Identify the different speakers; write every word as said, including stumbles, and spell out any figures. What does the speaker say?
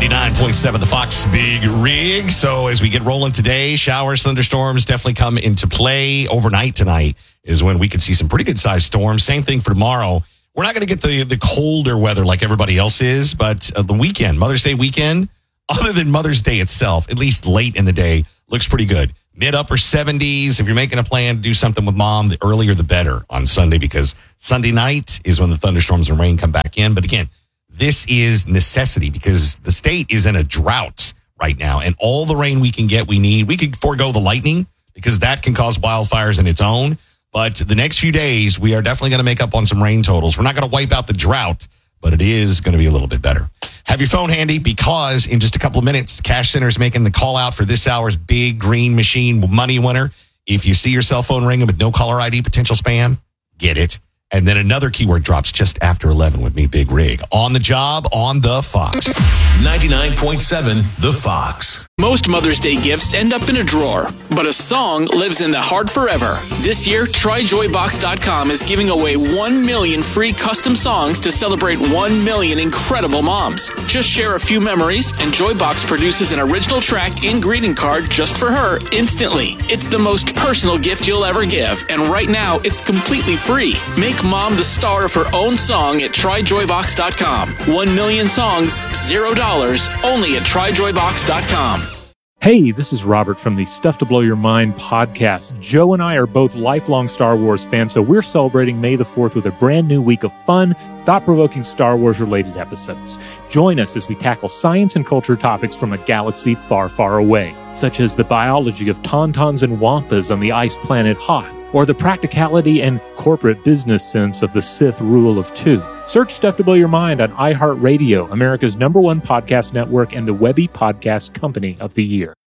Speaker 1: ninety-nine point seven The Fox Big Rig. So as we get rolling today, showers, thunderstorms definitely come into play. Overnight tonight is when we could see some pretty good sized storms. Same thing for tomorrow. We're not going to get the, the colder weather like everybody else is, but uh, the weekend, Mother's Day weekend, other than Mother's Day itself, at least late in the day, looks pretty good. Mid upper seventies. If you're making a plan to do something with mom, the earlier the better on Sunday, because Sunday night is when the thunderstorms and rain come back in. But again, this is necessity because the state is in a drought right now, and all the rain we can get, we need. We could forego the lightning because that can cause wildfires in its own. But the next few days, we are definitely going to make up on some rain totals. We're not going to wipe out the drought, but it is going to be a little bit better. Have your phone handy because in just a couple of minutes, Cash Center is making the call out for this hour's big green machine money winner. If you see your cell phone ringing with no caller I D, potential spam, get it. And then another keyword drops just after eleven with me, Big Rig. On the job, on the Fox.
Speaker 2: ninety-nine point seven The Fox.
Speaker 3: Most Mother's Day gifts end up in a drawer, but a song lives in the heart forever. This year, Try Joy Box dot com is giving away one million free custom songs to celebrate one million incredible moms. Just share a few memories, and Joybox produces an original track and greeting card just for her instantly. It's the most personal gift you'll ever give, and right now, it's completely free. Make mom the star of her own song at Try Joy Box dot com. One million songs, zero dollars, only at Try Joy Box dot com.
Speaker 4: Hey, this is Robert from the Stuff to Blow Your Mind podcast. Joe and I are both lifelong Star Wars fans, so we're celebrating May the fourth with a brand new week of fun, thought-provoking Star Wars-related episodes. Join us as we tackle science and culture topics from a galaxy far, far away, such as the biology of tauntauns and wampas on the ice planet Hoth, or the practicality and corporate business sense of the Sith rule of two. Search Stuff to Blow Your Mind on iHeartRadio, America's number one podcast network and the Webby Podcast Company of the Year.